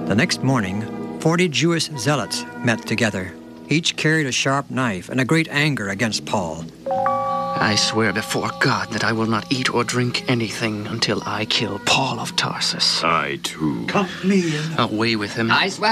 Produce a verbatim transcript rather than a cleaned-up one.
The next morning, forty Jewish zealots met together. Each carried a sharp knife and a great anger against Paul. I swear before God that I will not eat or drink anything until I kill Paul of Tarsus. I, too. Come, me. Away with him. I swear